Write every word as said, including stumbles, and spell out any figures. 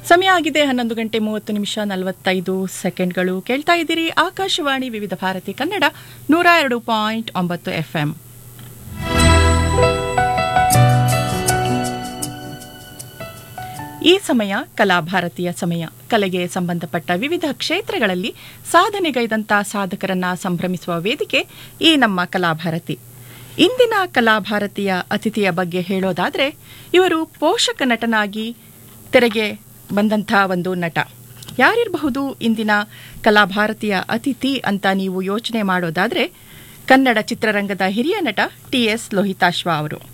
ಸಮಯ ಆಗಿದೆ ಹನ್ನೊಂದು ಗಂಟೆ ಮೂವತ್ತು ನಿಮಿಷ ನಲವತ್ತೈದು ಸೆಕೆಂಡ್ಗಳು. ಕೇಳ್ತಾ ಇದ್ದೀರಿ ಆಕಾಶವಾಣಿ ವಿವಿಧ ಭಾರತಿ ಕನ್ನಡ ನೂರ ಎರಡು ಪಾಯಿಂಟ್ ಒಂಬತ್ತು ಎಫ್ಎಂ. ಈ ಸಮಯ ಕಲಾಭಾರತಿಯ ಸಮಯ. ಕಲೆಗೆ ಸಂಬಂಧಪಟ್ಟ ವಿವಿಧ ಕ್ಷೇತ್ರಗಳಲ್ಲಿ ಸಾಧನೆಗೈದಂಥ ಸಾಧಕರನ್ನ ಸಂಭ್ರಮಿಸುವ ವೇದಿಕೆ ಈ ನಮ್ಮ ಕಲಾಭಾರತಿ. ಇಂದಿನ ಕಲಾಭಾರತಿಯ ಅತಿಥಿಯ ಬಗ್ಗೆ ಹೇಳೋದಾದ್ರೆ, ಇವರು ಪೋಷಕ ನಟನಾಗಿ ತೆರೆಗೆ ಬಂದಂಥ ಒಂದು ನಟ. ಯಾರಿರಬಹುದು ಇಂದಿನ ಕಲಾಭಾರತಿಯ ಅತಿಥಿ ಅಂತ ನೀವು ಯೋಚನೆ ಮಾಡೋದಾದ್ರೆ, ಕನ್ನಡ ಚಿತ್ರರಂಗದ ಹಿರಿಯ ನಟ ಟಿ ಎಸ್ ಲೋಹಿತಾಶ್ವ ಅವರು.